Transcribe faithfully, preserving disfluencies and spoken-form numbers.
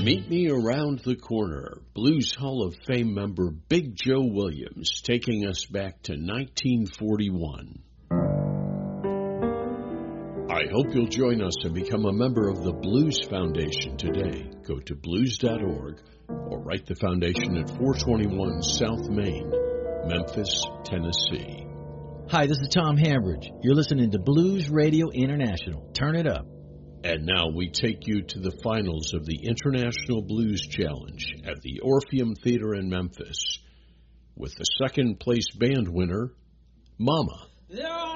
Meet me around the corner. Blues Hall of Fame member Big Joe Williams taking us back to nineteen forty-one. I hope you'll join us and become a member of the Blues Foundation today. Go to blues dot org or write the foundation at four twenty-one South Main, Memphis, Tennessee. Hi, this is Tom Hambridge. You're listening to Blues Radio International. Turn it up. And now we take you to the finals of the International Blues Challenge at the Orpheum Theater in Memphis with the second place band winner, Mama.